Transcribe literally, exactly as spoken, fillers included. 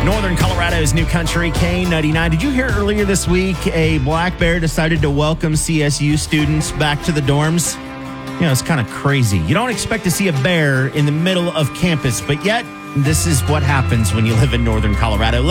Northern Colorado's New Country, K ninety-nine. Did you hear earlier this week a black bear decided to welcome C S U students back to the dorms? You know, it's kind of crazy. You don't expect to see a bear in the middle of campus, but yet this is what happens when you live in Northern Colorado.